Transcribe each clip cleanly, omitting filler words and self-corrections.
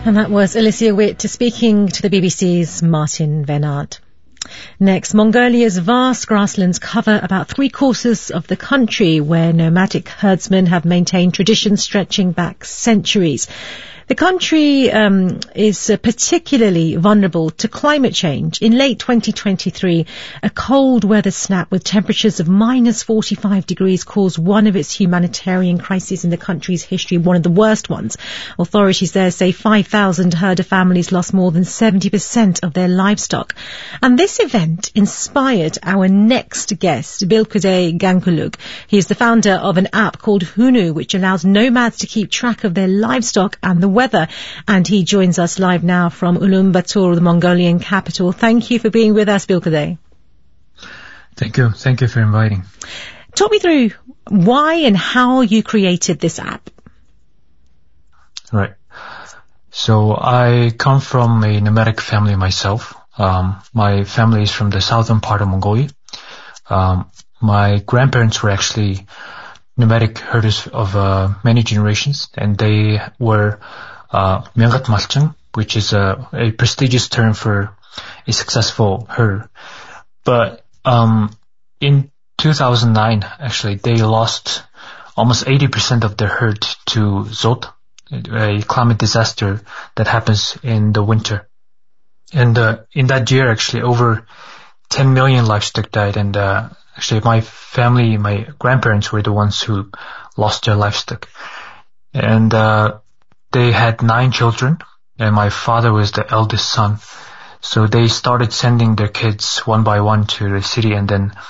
And that was Alicia Witt speaking to the BBC's Martin Venard. Next, Mongolia's vast grasslands cover about 3/4 of the country, where nomadic herdsmen have maintained traditions stretching back centuries. The country is particularly vulnerable to climate change. In late 2023, a cold weather snap with temperatures of minus 45 degrees caused one of its humanitarian crises in the country's history, one of the worst ones. Authorities there say 5,000 herder families lost more than 70% of their livestock. And this event inspired our next guest, Bilküday Gankuluk. He is the founder of an app called Hunu, which allows nomads to keep track of their livestock and the weather. And he joins us live now from Ulaanbaatar, the Mongolian capital. Thank you for being with us, Bilküday. Thank you. Thank you for inviting. Talk me through why and how you created this app. Right. So I come from a nomadic family myself. My family is from the southern part of Mongolia. My grandparents were actually nomadic herders of many generations, and they were Myangat Malchung, which is a prestigious term for a successful herder. But in 2009, actually, they lost almost 80% of their herd to Zot, a climate disaster that happens in the winter. And in that year, actually, over 10 million livestock died, and actually, my family, my grandparents were the ones who lost their livestock. And they had 9 children, and my father was the eldest son. So they started sending their kids one by one to the city, and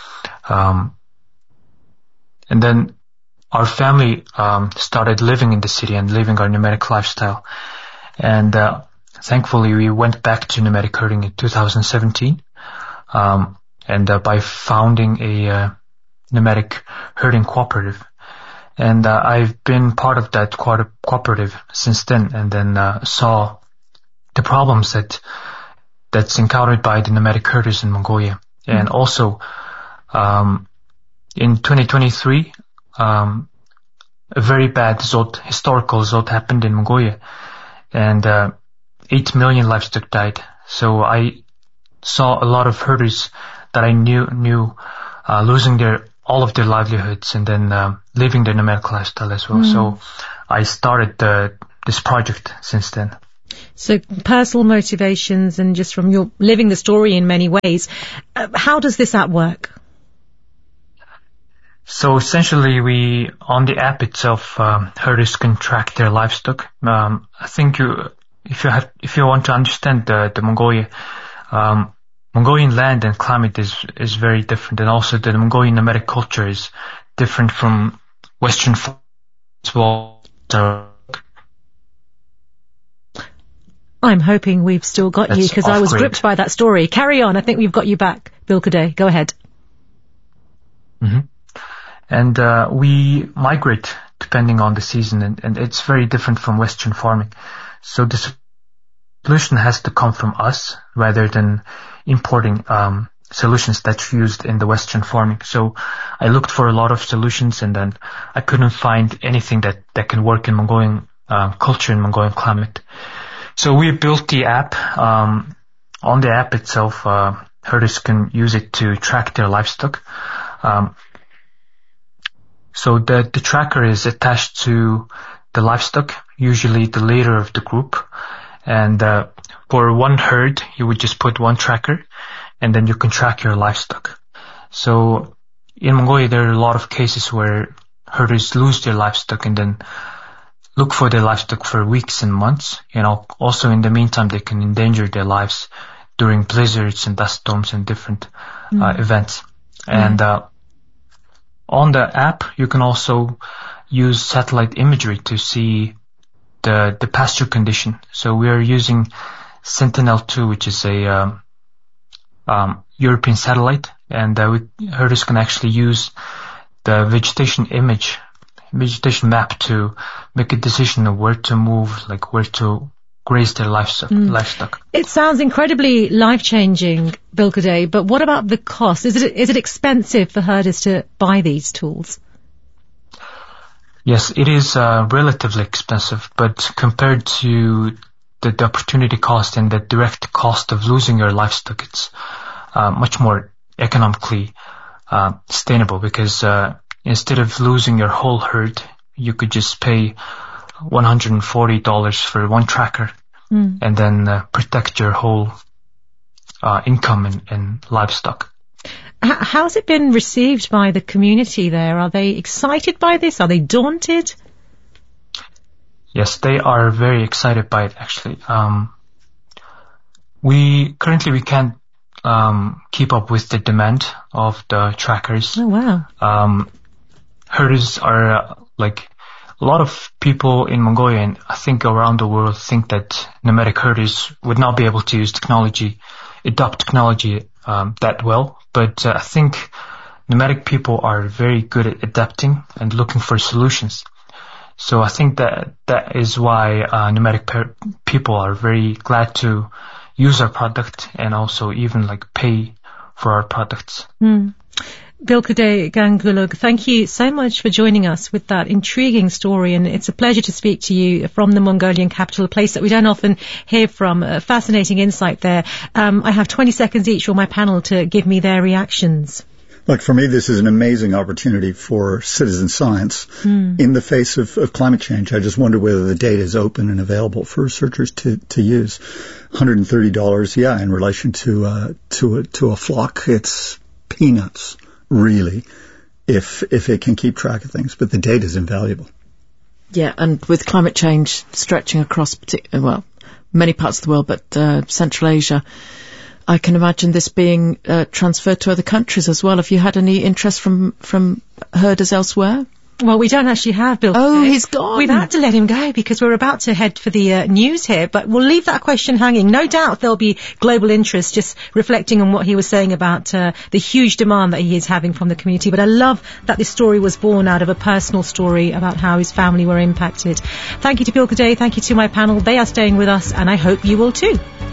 then our family started living in the city and living our nomadic lifestyle. And thankfully, we went back to nomadic herding in 2017. And by founding a nomadic herding cooperative. And I've been part of that cooperative since then, and then saw the problems that's encountered by the nomadic herders in Mongolia. And also, in 2023, a very bad historical Zot happened in Mongolia, and 8 million livestock died. So I saw a lot of herders that I knew losing all of their livelihoods, and then living their nomadic lifestyle as well. So I started this project since then. So personal motivations, and just from your living the story in many ways. How does this app work? So essentially, on the app itself, herders can track their livestock. I think if you want to understand the Mongolia, Mongolian land and climate is very different, and also the Mongolian nomadic culture is different from Western as well. I'm hoping we've still got you, because I was gripped by that story. Carry on. I think we've got you back, Bilküday. Go ahead. Mm-hmm. And we migrate depending on the season, and it's very different from Western farming. So the solution has to come from us rather than importing solutions that's used in the Western farming. So I looked for a lot of solutions, and then I couldn't find anything that can work in Mongolian culture and Mongolian climate. So we built the app. On the app itself, herders can use it to track their livestock. So the tracker is attached to the livestock, usually the leader of the group. And for one herd, you would just put one tracker, and then you can track your livestock. So in Mongolia, there are a lot of cases where herders lose their livestock and then look for their livestock for weeks and months. Also in the meantime, they can endanger their lives during blizzards and dust storms and different events. And on the app, you can also use satellite imagery to see the pasture condition. So we are using Sentinel-2, which is a European satellite, and herders can actually use the vegetation map to make a decision of where to move, like where to graze their livestock. It sounds incredibly life-changing, Bilküday, but what about the cost? Is it expensive for herders to buy these tools? Yes, it is relatively expensive, but compared to the opportunity cost and the direct cost of losing your livestock, it's much more economically sustainable, because instead of losing your whole herd, you could just pay $140 for one tracker and then protect your whole income and livestock. How's it been received by the community there? Are they excited by this? Are they daunted? Yes, they are very excited by it, actually. We can't keep up with the demand of the trackers. Oh, wow. Herders are a lot of people in Mongolia, and I think around the world, think that nomadic herders would not be able to adopt technology that well. But I think nomadic people are very good at adapting and looking for solutions. So I think that is why nomadic people are very glad to use our product, and also even pay for our products. Bilkade Gangulug, thank you so much for joining us with that intriguing story, and it's a pleasure to speak to you from the Mongolian capital, a place that we don't often hear from. Fascinating insight there. I have 20 seconds each for my panel to give me their reactions. Look, for me, this is an amazing opportunity for citizen science in the face of climate change. I just wonder whether the data is open and available for researchers to use. $130, yeah, in relation to a flock, it's peanuts, really, if it can keep track of things. But the data is invaluable. Yeah, and with climate change stretching across many parts of the world, but Central Asia, I can imagine this being transferred to other countries as well. Have you had any interest from herders elsewhere? Well, we don't actually have Bill. Oh, he's gone. We've had to let him go because we're about to head for the news here, but we'll leave that question hanging. No doubt there'll be global interest, just reflecting on what he was saying about the huge demand that he is having from the community. But I love that this story was born out of a personal story about how his family were impacted. Thank you to Bilkade. Thank you to my panel. They are staying with us, and I hope you will too.